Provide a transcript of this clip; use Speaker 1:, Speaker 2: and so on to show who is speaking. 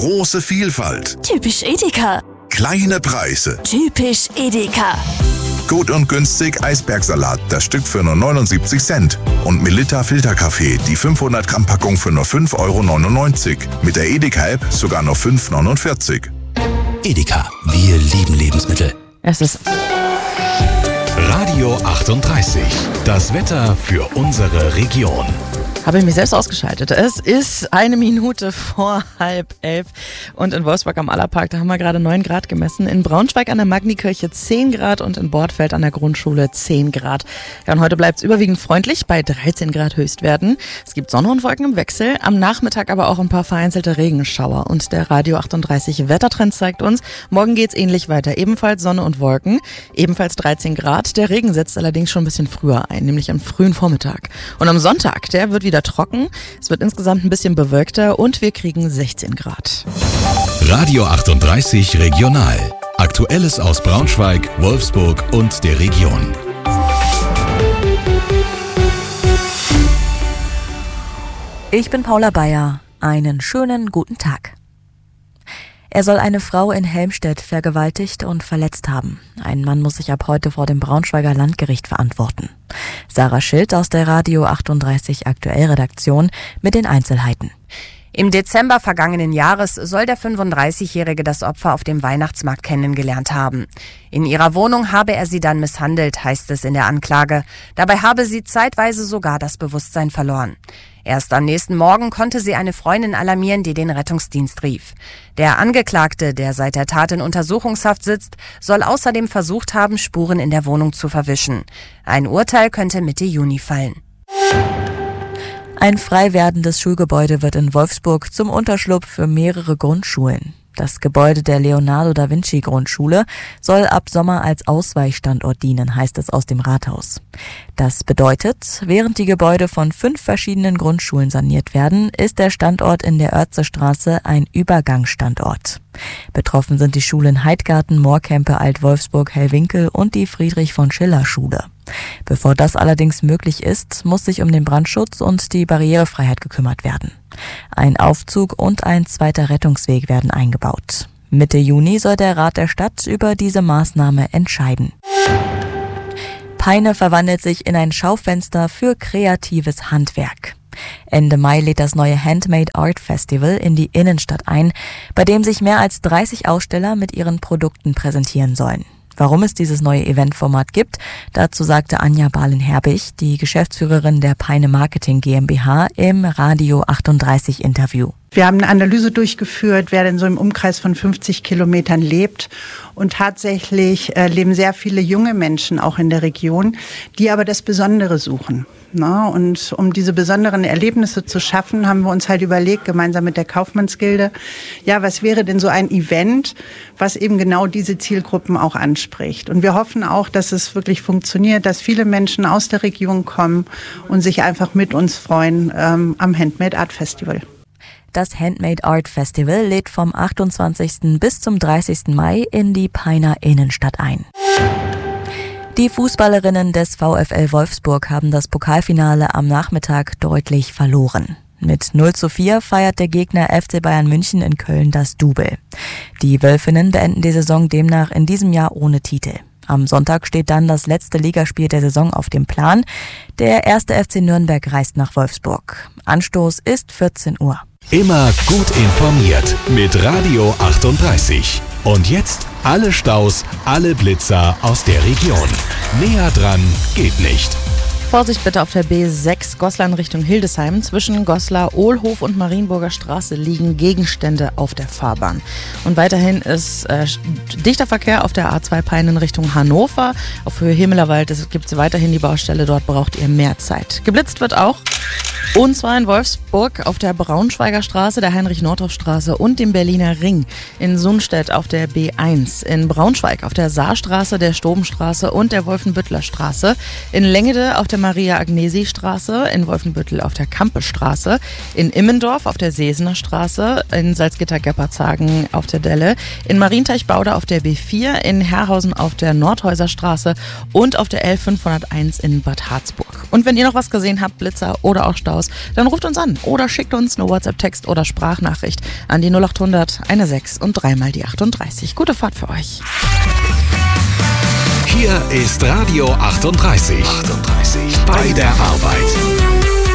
Speaker 1: Große Vielfalt.
Speaker 2: Typisch Edeka.
Speaker 1: Kleine Preise.
Speaker 2: Typisch Edeka.
Speaker 1: Gut und günstig Eisbergsalat, das Stück für nur 79 Cent. Und Melitta Filterkaffee, die 500 Gramm Packung für nur 5,99 €. Mit der Edeka-App sogar nur 5,49 €.
Speaker 3: Edeka, wir lieben Lebensmittel.
Speaker 4: Es ist
Speaker 3: Radio 38, das Wetter für unsere Region.
Speaker 4: Habe ich mich selbst ausgeschaltet. Es ist 1 Minute vor 10:30 und in Wolfsburg am Allerpark, da haben wir gerade 9 Grad gemessen. In Braunschweig an der Magnikirche 10 Grad und in Bortfeld an der Grundschule 10 Grad. Ja, und heute bleibt es überwiegend freundlich bei 13 Grad Höchstwerten. Es gibt Sonne und Wolken im Wechsel, am Nachmittag aber auch ein paar vereinzelte Regenschauer. Und der Radio 38 Wettertrend zeigt uns, morgen geht's ähnlich weiter. Ebenfalls Sonne und Wolken, ebenfalls 13 Grad. Der Regen setzt allerdings schon ein bisschen früher ein, nämlich am frühen Vormittag. Und am Sonntag, der wird wieder trocken. Es wird insgesamt ein bisschen bewölkter und wir kriegen 16 Grad.
Speaker 3: Radio 38 Regional. Aktuelles aus Braunschweig, Wolfsburg und der Region.
Speaker 5: Ich bin Paula Bayer. Einen schönen guten Tag. Er soll eine Frau in Helmstedt vergewaltigt und verletzt haben. Ein Mann muss sich ab heute vor dem Braunschweiger Landgericht verantworten. Sarah Schild aus der Radio 38 Aktuell-Redaktion mit den Einzelheiten.
Speaker 6: Im Dezember vergangenen Jahres soll der 35-Jährige das Opfer auf dem Weihnachtsmarkt kennengelernt haben. In ihrer Wohnung habe er sie dann misshandelt, heißt es in der Anklage. Dabei habe sie zeitweise sogar das Bewusstsein verloren. Erst am nächsten Morgen konnte sie eine Freundin alarmieren, die den Rettungsdienst rief. Der Angeklagte, der seit der Tat in Untersuchungshaft sitzt, soll außerdem versucht haben, Spuren in der Wohnung zu verwischen. Ein Urteil könnte Mitte Juni fallen.
Speaker 5: Ein frei werdendes Schulgebäude wird in Wolfsburg zum Unterschlupf für mehrere Grundschulen. Das Gebäude der Leonardo-da-Vinci-Grundschule soll ab Sommer als Ausweichstandort dienen, heißt es aus dem Rathaus. Das bedeutet, während die Gebäude von 5 verschiedenen Grundschulen saniert werden, ist der Standort in der Oertzestraße ein Übergangsstandort. Betroffen sind die Schulen Heidgarten, Moorkempe, Alt-Wolfsburg, Hellwinkel und die Friedrich-von-Schiller-Schule. Bevor das allerdings möglich ist, muss sich um den Brandschutz und die Barrierefreiheit gekümmert werden. Ein Aufzug und ein zweiter Rettungsweg werden eingebaut. Mitte Juni soll der Rat der Stadt über diese Maßnahme entscheiden. Peine verwandelt sich in ein Schaufenster für kreatives Handwerk. Ende Mai lädt das neue Handmade Art Festival in die Innenstadt ein, bei dem sich mehr als 30 Aussteller mit ihren Produkten präsentieren sollen. Warum es dieses neue Eventformat gibt, dazu sagte Anja Bahlen-Herbig, die Geschäftsführerin der Peine Marketing GmbH, im Radio 38 Interview.
Speaker 7: Wir haben eine Analyse durchgeführt, wer denn so im Umkreis von 50 Kilometern lebt. Und tatsächlich leben sehr viele junge Menschen auch in der Region, die aber das Besondere suchen. Und um diese besonderen Erlebnisse zu schaffen, haben wir uns halt überlegt, gemeinsam mit der Kaufmannsgilde, ja, was wäre denn so ein Event, was eben genau diese Zielgruppen auch anspricht. Und wir hoffen auch, dass es wirklich funktioniert, dass viele Menschen aus der Region kommen und sich einfach mit uns freuen am Handmade Art Festival.
Speaker 5: Das Handmade Art Festival lädt vom 28. bis zum 30. Mai in die Peiner Innenstadt ein. Die Fußballerinnen des VfL Wolfsburg haben das Pokalfinale am Nachmittag deutlich verloren. Mit 0:4 feiert der Gegner FC Bayern München in Köln das Double. Die Wölfinnen beenden die Saison demnach in diesem Jahr ohne Titel. Am Sonntag steht dann das letzte Ligaspiel der Saison auf dem Plan. Der 1. FC Nürnberg reist nach Wolfsburg. Anstoß ist 14 Uhr.
Speaker 3: Immer gut informiert mit Radio 38. Und jetzt alle Staus, alle Blitzer aus der Region. Näher dran geht nicht.
Speaker 4: Vorsicht bitte auf der B6 Goslar in Richtung Hildesheim. Zwischen Goslar, Ohlhof und Marienburger Straße liegen Gegenstände auf der Fahrbahn. Und weiterhin ist dichter Verkehr auf der A2 Peine in Richtung Hannover. Auf Höhe Himmelerwald gibt es weiterhin die Baustelle, dort braucht ihr mehr Zeit. Geblitzt wird auch. Und zwar in Wolfsburg auf der Braunschweiger Straße, der Heinrich-Nordhoff-Straße und dem Berliner Ring. In Sundstedt auf der B1. In Braunschweig auf der Saarstraße, der Stobenstraße und der Wolfenbüttler Straße. In Lengede auf der Maria-Agnesi-Straße, in Wolfenbüttel auf der Kampestraße, in Immendorf auf der Sesener Straße, in Salzgitter-Geppertshagen auf der Delle, in Marienteich-Baude auf der B4, in Herrhausen auf der Nordhäuser Straße und auf der L501 in Bad Harzburg. Und wenn ihr noch was gesehen habt, Blitzer oder auch Staus, dann ruft uns an oder schickt uns eine WhatsApp-Text oder Sprachnachricht an die 0800 16 und 3 mal die 38. Gute Fahrt für euch.
Speaker 3: Hier ist Radio 38. Bei der Arbeit.